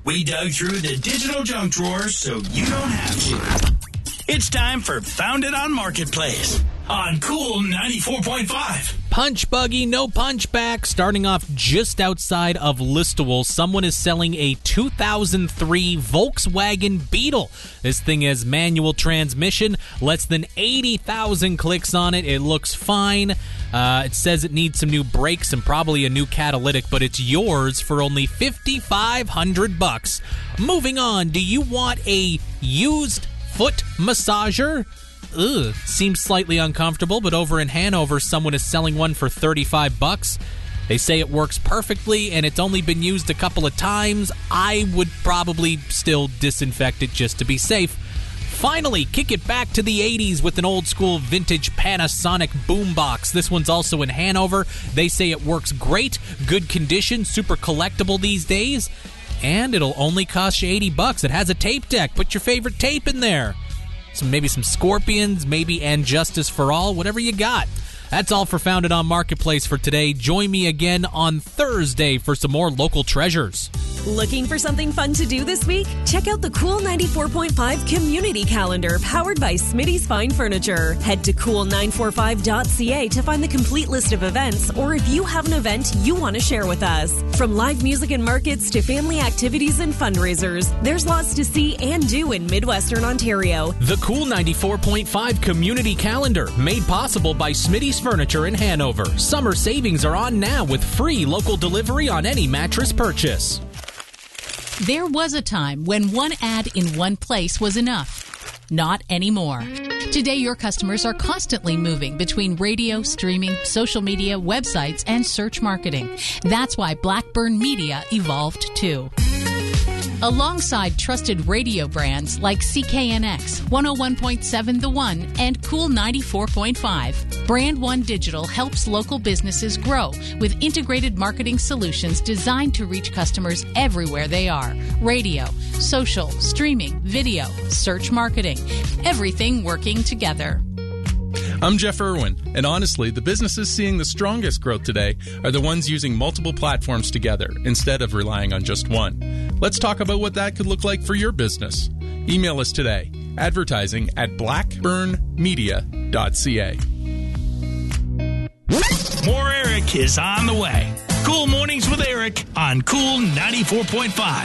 We dug through the digital junk drawers so you don't have to. It's time for Found It on Marketplace on Cool 94.5. Punch buggy, no punchback. Starting off just outside of Listowel, someone is selling a 2003 Volkswagen Beetle. This thing has manual transmission, less than 80,000 clicks on it. It looks fine. It says it needs some new brakes and probably a new catalytic, but it's yours for only $5,500. Moving on, do you want a used foot massager? Ugh, seems slightly uncomfortable, but over in Hanover, someone is selling one for $35. They say it works perfectly, and it's only been used a couple of times. I would probably still disinfect it just to be safe. Finally, kick it back to the 80s with an old-school vintage Panasonic boombox. This one's also in Hanover. They say it works great, good condition, super collectible these days, and it'll only cost you $80. It has a tape deck. Put your favorite tape in there. Maybe some Scorpions, maybe And Justice for All, whatever you got. That's all for Found It on Marketplace for today. Join me again on Thursday for some more local treasures. Looking for something fun to do this week? Check out the Cool 94.5 Community Calendar powered by Smitty's Fine Furniture. Head to cool945.ca to find the complete list of events, or if you have an event you want to share with us. From live music and markets to family activities and fundraisers, there's lots to see and do in Midwestern Ontario. The Cool 94.5 Community Calendar, made possible by Smitty's Furniture in Hanover. Summer savings are on now with free local delivery on any mattress purchase. There was a time when one ad in one place was enough. Not anymore. Today, your customers are constantly moving between radio, streaming, social media, websites, and search marketing. That's why Blackburn Media evolved too. Alongside trusted radio brands like CKNX, 101.7 The One, and Cool 94.5, Brand One Digital helps local businesses grow with integrated marketing solutions designed to reach customers everywhere they are. Radio, social, streaming, video, search marketing, everything working together. I'm Jeff Irwin, and honestly, the businesses seeing the strongest growth today are the ones using multiple platforms together instead of relying on just one. Let's talk about what that could look like for your business. Email us today, advertising@blackburnmedia.ca. More Eric is on the way. Cool Mornings with Eric on Cool 94.5.